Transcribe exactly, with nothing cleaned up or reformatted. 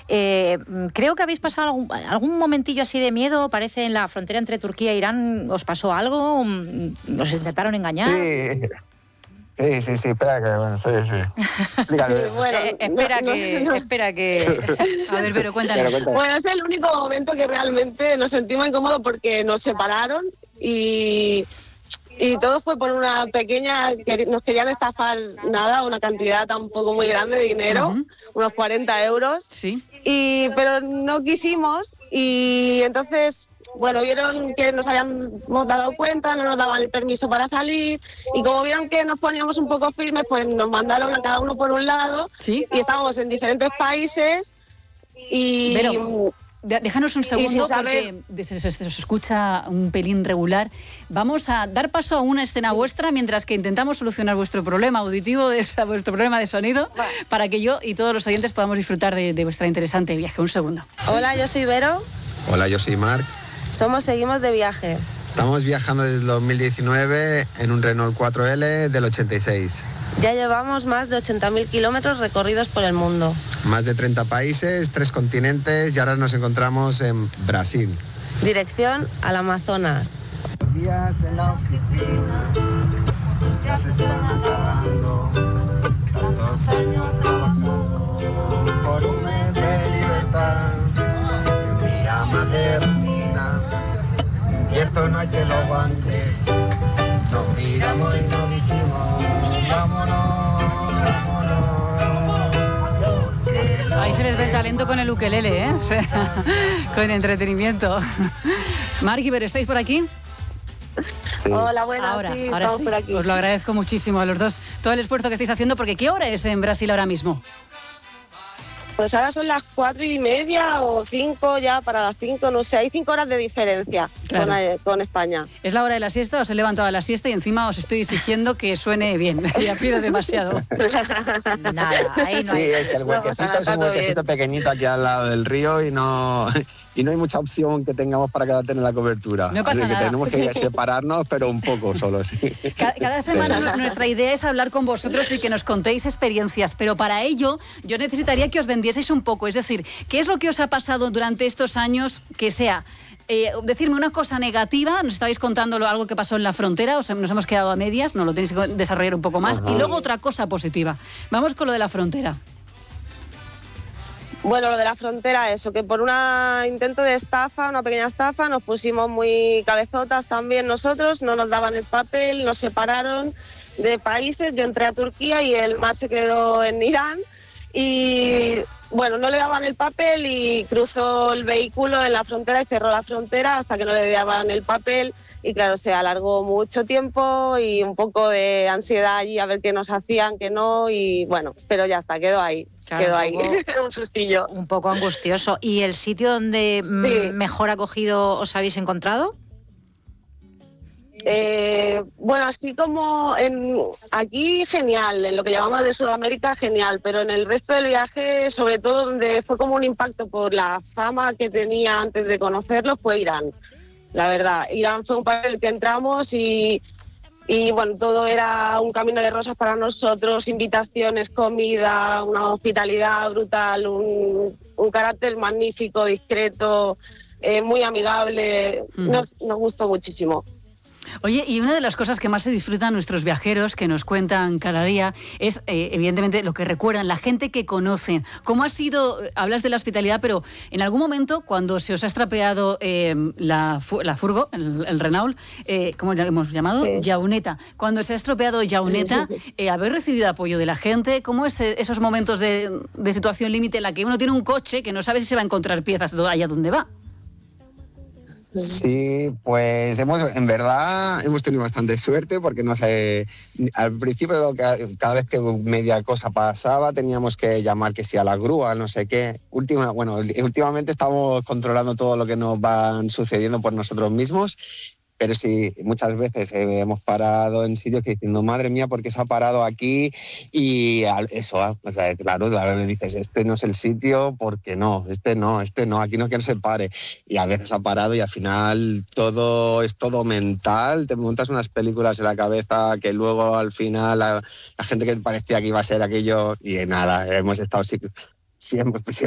Eh, creo que habéis pasado algún, algún momentillo así de miedo, parece en la frontera entre Turquía e Irán, ¿os pasó algo? ¿Os intentaron engañar? Sí. Sí, sí, sí, espera que, bueno, sí, sí. Explícale. Bueno, eh, espera no, que, no, no. espera que... A ver, pero cuéntanos. Pero cuéntanos. Bueno, es el único momento que realmente nos sentimos incómodos porque nos separaron y, y todo fue por una pequeña, que nos querían estafar nada, una cantidad tampoco muy grande de dinero, uh-huh. unos cuarenta euros, sí. y pero no quisimos y entonces... Bueno, vieron que nos habíamos dado cuenta, no nos daban el permiso para salir y como vieron que nos poníamos un poco firmes, pues nos mandaron a cada uno por un lado. ¿Sí? Y estábamos en diferentes países y... Pero, déjanos un segundo porque se, se, se os escucha un pelín regular. Vamos a dar paso a una escena vuestra mientras que intentamos solucionar vuestro problema auditivo, de esa, vuestro problema de sonido, vale. para que yo y todos los oyentes podamos disfrutar de, de vuestra interesante viaje. Un segundo. Hola, yo soy Vero. Hola, yo soy Marc. Somos Seguimos de Viaje. Estamos viajando desde el dos mil diecinueve en un Renault cuatro L del ochenta y seis. Ya llevamos más de ochenta mil kilómetros recorridos por el mundo. Más de treinta países, tres continentes y ahora nos encontramos en Brasil. Dirección al Amazonas. Días en la oficina ya se están acabando. Tantos años trabajando por un mes de libertad. Más de rutina y esto no hay que lo aguante. Nos miramos y nos dijimos vámonos, vámonos. Ahí se les ve el talento con el ukelele, ¿eh? O sea, con entretenimiento. Marc y Vero, ¿estáis por aquí? Sí. Hola, buenas. Ahora, sí, ahora sí. Por aquí. Os lo agradezco muchísimo a los dos todo el esfuerzo que estáis haciendo, porque ¿qué hora es en Brasil ahora mismo? Pues ahora son las cuatro y media o cinco ya para las cinco, no sé, hay cinco horas de diferencia claro. con, con España. Es la hora de la siesta, os he levantado a la siesta y encima os estoy exigiendo que suene bien. Ya pido demasiado. Nada, ahí no hay. Sí, es que el huequecito es un huequecito pequeñito aquí al lado del río y no... Y no hay mucha opción que tengamos para quedar en la cobertura. No pasa Así que nada. tenemos que separarnos, pero un poco solo, sí. Cada, cada semana nuestra idea es hablar con vosotros y que nos contéis experiencias, pero para ello yo necesitaría que os vendieseis un poco. Es decir, ¿qué es lo que os ha pasado durante estos años que sea... Eh, decirme una cosa negativa, nos estabais contando algo que pasó en la frontera, o sea, nos hemos quedado a medias, no lo tenéis que desarrollar un poco más, Ajá. y luego otra cosa positiva. Vamos con lo de la frontera. Bueno, lo de la frontera, eso, que por un intento de estafa, una pequeña estafa, nos pusimos muy cabezotas también nosotros, no nos daban el papel, nos separaron de países, yo entré a Turquía y el Mar se quedó en Irán y bueno, no le daban el papel y cruzó el vehículo en la frontera y cerró la frontera hasta que no le daban el papel y claro, se alargó mucho tiempo y un poco de ansiedad allí a ver qué nos hacían, qué no y bueno, pero ya está, quedó ahí. Claro, quedó un ahí, poco, un sustillo. Un poco angustioso. ¿Y el sitio donde sí. mejor acogido os habéis encontrado? Eh, bueno, así como en aquí genial, en lo que llamamos de Sudamérica genial, pero en el resto del viaje, sobre todo donde fue como un impacto por la fama que tenía antes de conocerlo, fue Irán. La verdad, Irán fue un país en el que entramos y, y bueno, todo era un camino de rosas para nosotros, invitaciones, comida, una hospitalidad brutal, un, un carácter magnífico, discreto, eh, muy amigable, mm. nos, nos gustó muchísimo. Oye, y una de las cosas que más se disfrutan nuestros viajeros, que nos cuentan cada día, es eh, evidentemente lo que recuerdan, la gente que conocen. ¿Cómo ha sido, hablas de la hospitalidad, pero en algún momento cuando se os ha estropeado eh, la, la furgo, el, el Renault, eh, ¿cómo la hemos llamado? Sí. Yauneta. Cuando se ha estropeado Yauneta, eh, ¿habéis recibido apoyo de la gente? ¿Cómo es esos momentos de, de situación límite en la que uno tiene un coche que no sabe si se va a encontrar piezas allá donde va? Sí, pues hemos, en verdad hemos tenido bastante suerte porque no sé, al principio cada vez que media cosa pasaba teníamos que llamar que sí a la grúa, no sé qué. Última, bueno, últimamente estamos controlando todo lo que nos va sucediendo por nosotros mismos. Pero sí, muchas veces eh, hemos parado en sitios que diciendo, madre mía, ¿por qué se ha parado aquí? Y eso, o sea, claro, le dices, este no es el sitio, ¿por qué no? Este no, este no, aquí no quiero que se pare. Y a veces ha parado y al final todo es todo mental, te montas unas películas en la cabeza que luego al final la, la gente que parecía que iba a ser aquello, y nada, hemos estado siempre, siempre